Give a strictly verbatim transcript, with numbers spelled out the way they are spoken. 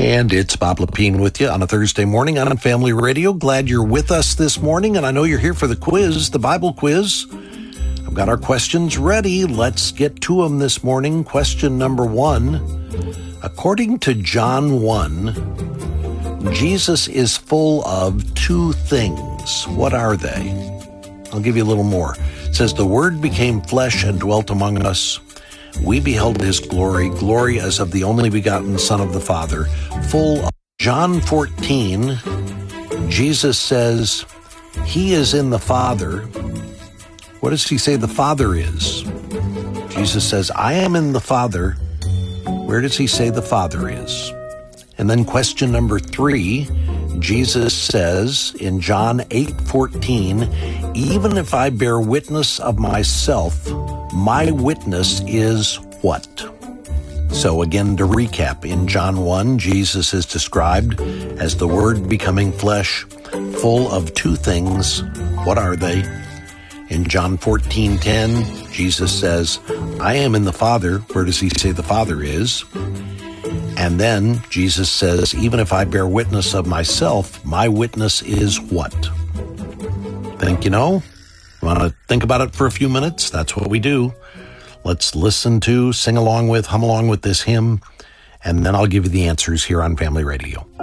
And it's Bob Lepine with you on a Thursday morning on Family Radio. Glad you're with us this morning, and I know you're here for the quiz, the Bible quiz. I've got our questions ready. Let's get to them this morning. Question number one. According to John one, Jesus is full of two things. What are they? I'll give you a little more. It says, the Word became flesh and dwelt among us. We beheld his glory, glory as of the only begotten Son of the Father, full of John fourteen. Jesus says, he is in the Father. What does he say the Father is? Jesus says, I am in the Father. Where does he say the Father is? And then question number three, Jesus says in John eight fourteen, even if I bear witness of myself, my witness is what? So again, to recap, in John one, Jesus is described as the Word becoming flesh, full of two things. What are they? In John fourteen ten, Jesus says, I am in the Father. Where does he say the Father is? And then Jesus says, even if I bear witness of myself, my witness is what? Think you know? Want to think about it for a few minutes? That's what we do. Let's listen to, sing along with, hum along with this hymn, and then I'll give you the answers here on Family Radio.